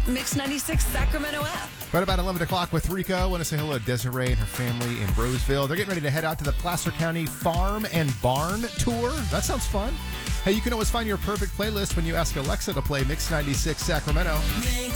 Mix 96 Sacramento app. Right about 11 o'clock with Rico. I want to say hello to Desiree and her family in Roseville. They're getting ready to head out to the Placer County Farm and Barn Tour. That sounds fun. Hey, you can always find your perfect playlist when you ask Alexa to play Mix 96 Sacramento. Mix